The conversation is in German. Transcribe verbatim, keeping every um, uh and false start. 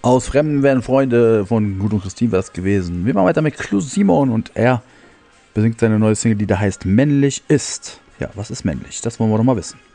Aus Fremden werden Freunde von Gut und Christine war das gewesen. Wir machen weiter mit Clue Simon und er besingt seine neue Single, die da heißt Männlich ist. Ja, was ist männlich? Das wollen wir doch mal wissen.